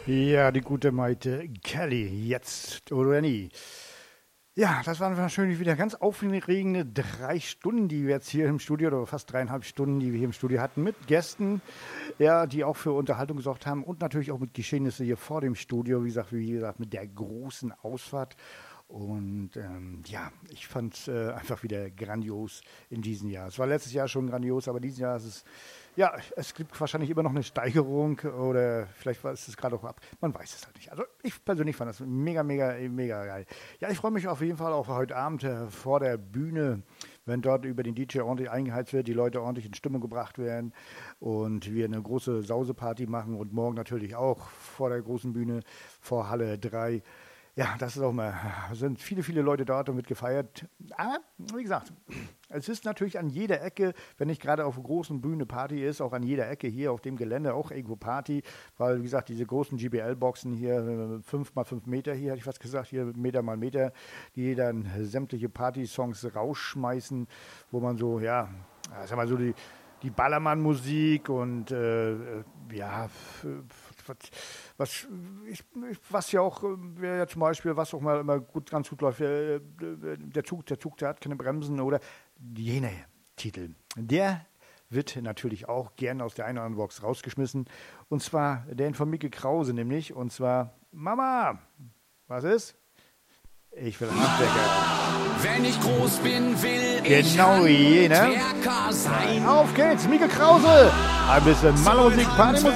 Ja, die gute Maite Kelly, jetzt oder nie. Ja, das waren wahrscheinlich wieder ganz aufregende 3 Stunden, die wir jetzt hier im Studio, oder fast 3,5 Stunden, die wir hier im Studio hatten, mit Gästen, ja, die auch für Unterhaltung gesorgt haben und natürlich auch mit Geschehnissen hier vor dem Studio, wie gesagt, mit der großen Ausfahrt. Und ja, ich fand es einfach wieder grandios in diesem Jahr. Es war letztes Jahr schon grandios, aber dieses Jahr ist es, ja, es gibt wahrscheinlich immer noch eine Steigerung oder vielleicht ist es gerade auch ab. Man weiß es halt nicht. Also ich persönlich fand das mega, mega, mega geil. Ja, ich freue mich auf jeden Fall auf heute Abend vor der Bühne, wenn dort über den DJ ordentlich eingeheizt wird, die Leute ordentlich in Stimmung gebracht werden und wir eine große Sauseparty machen und morgen natürlich auch vor der großen Bühne, vor Halle 3. Ja, das ist auch mal, sind viele, viele Leute dort und wird gefeiert. Aber, wie gesagt, es ist natürlich an jeder Ecke, wenn nicht gerade auf einer großen Bühne Party ist, auch an jeder Ecke hier auf dem Gelände auch irgendwo Party, weil, wie gesagt, diese großen GBL-Boxen hier, 5 mal 5 Meter hier, hätte ich fast gesagt, hier Meter mal Meter, die dann sämtliche Party-Songs rausschmeißen, wo man so, ja, sag mal so die Ballermann-Musik und ja, was ja auch, ja zum Beispiel, was auch mal immer ganz gut läuft, der Zug, der hat keine Bremsen oder jene Titel. Der wird natürlich auch gerne aus der einen oder anderen Box rausgeschmissen. Und zwar der von Mieke Krause nämlich. Und zwar, Mama, was ist? Ich will Handwerker. Wenn ich groß bin, will genau ich jene. Handwerker sein. Auf geht's, Mieke Krause. Ein bisschen Malmusik, Partymusik.